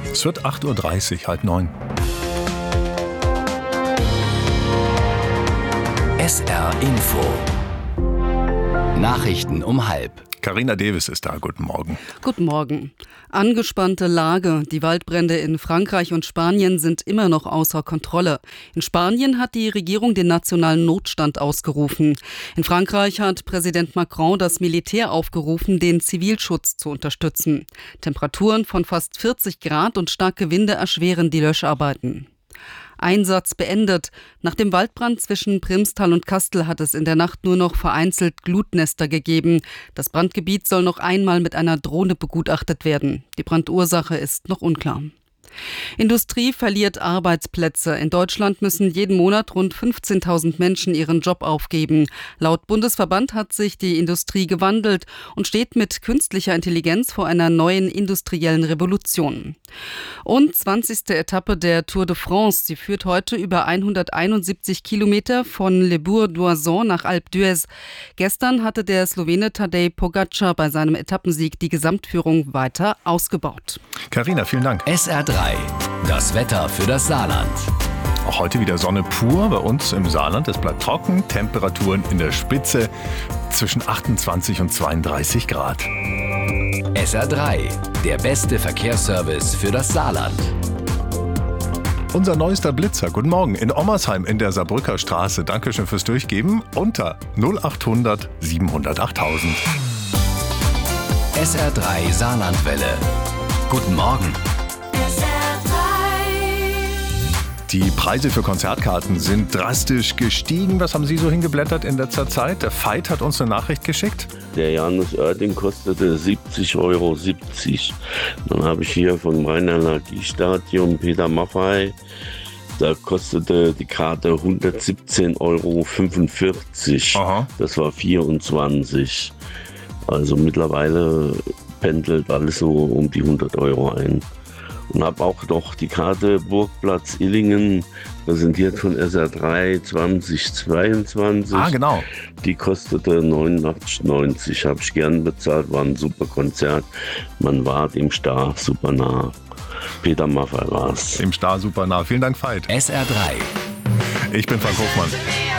Es wird 8.30 Uhr, halb 9. SR Info. Nachrichten um halb. Carina Davis ist da. Guten Morgen. Guten Morgen. Angespannte Lage. Die Waldbrände in Frankreich und Spanien sind immer noch außer Kontrolle. In Spanien hat die Regierung den nationalen Notstand ausgerufen. In Frankreich hat Präsident Macron das Militär aufgerufen, den Zivilschutz zu unterstützen. Temperaturen von fast 40 Grad und starke Winde erschweren die Löscharbeiten. Einsatz beendet. Nach dem Waldbrand zwischen Primstal und Kastel hat es in der Nacht nur noch vereinzelt Glutnester gegeben. Das Brandgebiet soll noch einmal mit einer Drohne begutachtet werden. Die Brandursache ist noch unklar. Industrie verliert Arbeitsplätze. In Deutschland müssen jeden Monat rund 15.000 Menschen ihren Job aufgeben. Laut Bundesverband hat sich die Industrie gewandelt und steht mit künstlicher Intelligenz vor einer neuen industriellen Revolution. Und 20. Etappe der Tour de France. Sie führt heute über 171 Kilometer von Le Bourg-d'Oisans nach Alpe d'Huez. Gestern hatte der Slowene Tadej Pogačar bei seinem Etappensieg die Gesamtführung weiter ausgebaut. Carina, vielen Dank. SR3. Das Wetter für das Saarland. Auch heute wieder Sonne pur bei uns im Saarland. Es bleibt trocken, Temperaturen in der Spitze zwischen 28 und 32 Grad. SR3. Der beste Verkehrsservice für das Saarland. Unser neuester Blitzer. Guten Morgen in Ommersheim in der Saarbrücker Straße. Dankeschön fürs Durchgeben. Unter 0800 700 8000. SR3 Saarlandwelle. Guten Morgen. Die Preise für Konzertkarten sind drastisch gestiegen. Was haben Sie so hingeblättert in letzter Zeit? Der Veit hat uns eine Nachricht geschickt. Der Janus Oerding kostete 70,70 Euro. Dann habe ich hier vom Rheinenergiestadion Peter Maffay. Da kostete die Karte 117,45 Euro. Aha. Das war 24. Also mittlerweile pendelt alles so um die 100 Euro ein. Und habe auch noch die Karte Burgplatz Illingen, präsentiert von SR3 2022. Ah, genau. Die kostete 89,90. Habe ich gern bezahlt, war ein super Konzert. Man war dem Star super nah. Peter Maffay war's. Dem Star super nah. Vielen Dank, Veit. SR3. Ich bin Frank Hofmann.